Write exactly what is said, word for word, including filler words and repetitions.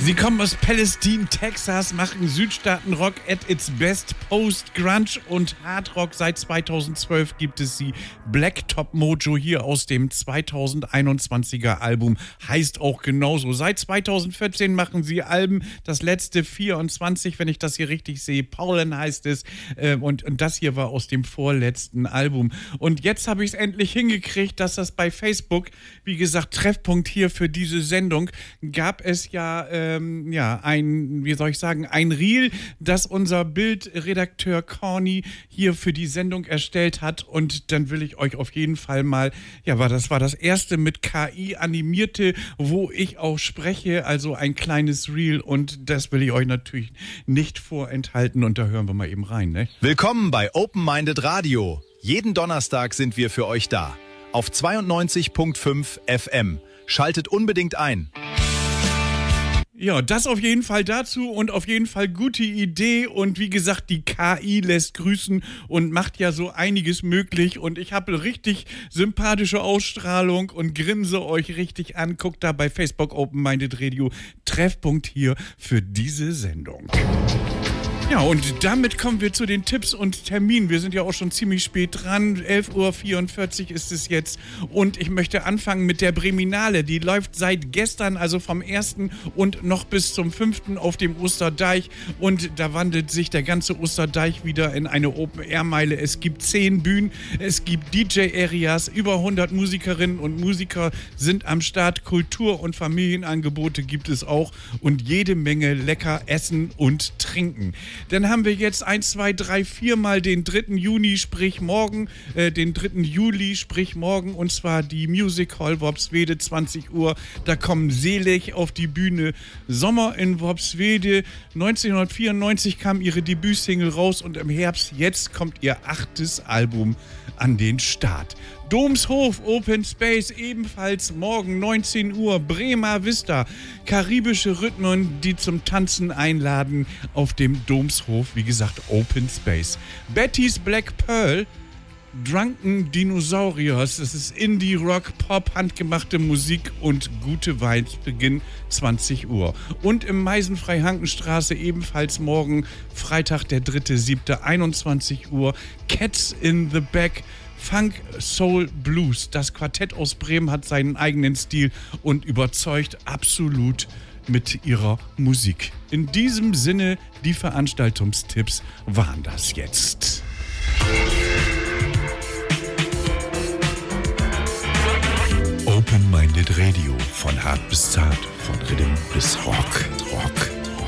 Sie kommen aus Palästina, Texas, machen Südstaaten-Rock at its best, Post-Grunge und Hardrock. Seit zweitausendzwölf gibt es sie. Blacktop Mojo hier aus dem zweitausendeinundzwanziger Album. Heißt auch genauso. Seit zweitausendvierzehn machen sie Alben. Das letzte vierundzwanzig, wenn ich das hier richtig sehe. Paulin heißt es. Und, und das hier war aus dem vorletzten Album. Und jetzt habe ich es endlich hingekriegt, dass das bei Facebook, wie gesagt, Treffpunkt hier für diese Sendung, gab es ja... Äh, Ähm, ja, ein, wie soll ich sagen, ein Reel, das unser Bildredakteur Corny hier für die Sendung erstellt hat. Und dann will ich euch auf jeden Fall mal, ja, war das war das erste mit K I animierte, wo ich auch spreche, also ein kleines Reel. Und das will ich euch natürlich nicht vorenthalten. Und da hören wir mal eben rein, ne? Willkommen bei Open Minded Radio. Jeden Donnerstag sind wir für euch da. Auf zweiundneunzig Komma fünf F M. Schaltet unbedingt ein. Ja, das auf jeden Fall dazu und auf jeden Fall gute Idee und wie gesagt, die K I lässt grüßen und macht ja so einiges möglich und ich habe richtig sympathische Ausstrahlung und grinse euch richtig an. Guckt da bei Facebook Open Minded Radio, Treffpunkt hier für diese Sendung. Ja, und damit kommen wir zu den Tipps und Terminen. Wir sind ja auch schon ziemlich spät dran. elf Uhr vierundvierzig ist es jetzt. Und ich möchte anfangen mit der Breminale. Die läuft seit gestern, also vom ersten und noch bis zum fünften auf dem Osterdeich. Und da wandelt sich der ganze Osterdeich wieder in eine Open-Air-Meile. Es gibt zehn Bühnen, es gibt D J-Areas, über hundert Musikerinnen und Musiker sind am Start. Kultur- und Familienangebote gibt es auch und jede Menge lecker Essen und Trinken. Dann haben wir jetzt eins, zwei, drei, vier Mal den dritten Juni, sprich morgen, äh, den dritten Juli, sprich morgen, und zwar die Music Hall Worpswede, zwanzig Uhr. Da kommen Selig auf die Bühne. Sommer in Worpswede. neunzehnhundertvierundneunzig kam ihre Debütsingle raus und im Herbst, jetzt kommt ihr achtes Album an den Start. Domshof Open Space, ebenfalls morgen neunzehn Uhr, Bremer Vista. Karibische Rhythmen, die zum Tanzen einladen auf dem Domshof, wie gesagt, Open Space. Betty's Black Pearl, Drunken Dinosauriers, das ist Indie, Rock, Pop, handgemachte Musik und gute Vibes, Beginn zwanzig Uhr. Und im Meisenfrei-Hankenstraße ebenfalls morgen, Freitag, der dritte siebte, einundzwanzig Uhr, Cats in the Back, Funk, Soul, Blues. Das Quartett aus Bremen hat seinen eigenen Stil und überzeugt absolut mit ihrer Musik. In diesem Sinne, die Veranstaltungstipps waren das jetzt. Open Minded Radio, von hart bis zart, von Rhythm bis Rock.